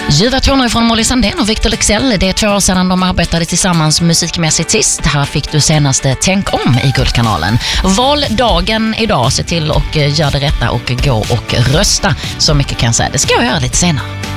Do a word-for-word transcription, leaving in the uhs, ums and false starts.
Ljuva toner från Molly Sandén och Victor Leksell. Det är två år sedan de arbetade tillsammans musikmässigt sist. Här fick du senaste Tänk om i Guldkanalen. Valdagen idag, se till och gör det rätta och gå och rösta. Så mycket kan jag säga. Det ska jag göra lite senare.